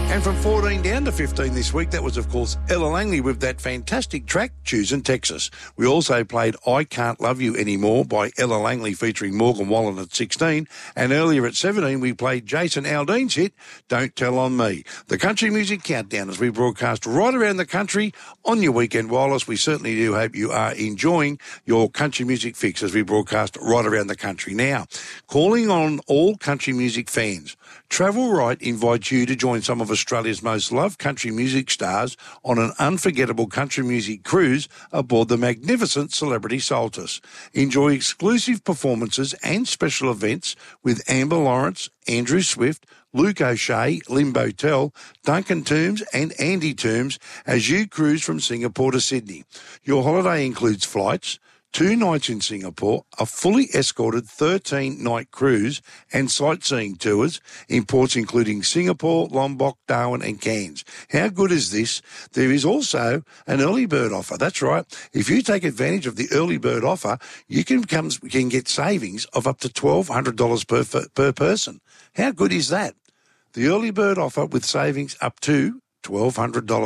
And from 14 down to 15 this week, that was, of course, Ella Langley with that fantastic track, Choosing Texas. We also played I Can't Love You Anymore by Ella Langley featuring Morgan Wallen at 16. And earlier at 17, we played Jason Aldean's hit, Don't Tell On Me. The Country Music Countdown as we broadcast right around the country on your weekend wireless. We certainly do hope you are enjoying your country music fix as we broadcast right around the country. Now, calling on all country music fans, Travel Right invites you to join some of Australia's most loved country music stars on an unforgettable country music cruise aboard the magnificent Celebrity Solstice. Enjoy exclusive performances and special events with Amber Lawrence, Andrew Swift, Luke O'Shea, Limbo Tell, Duncan Toombs and Andy Toombs as you cruise from Singapore to Sydney. Your holiday includes flights, 2 nights in Singapore, a fully escorted 13-night cruise and sightseeing tours in ports including Singapore, Lombok, Darwin and Cairns. How good is this? There is also an early bird offer. That's right. If you take advantage of the early bird offer, you can get savings of up to $1,200 per person. How good is that? The early bird offer with savings up to $1,200